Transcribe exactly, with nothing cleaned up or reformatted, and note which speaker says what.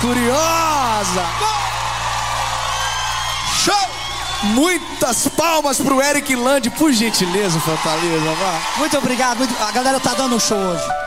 Speaker 1: Curiosa.
Speaker 2: Show!
Speaker 1: Muitas palmas pro Eric Lande, por gentileza, Fortaleza, vá.
Speaker 3: Muito obrigado, muito... a galera tá dando um show hoje.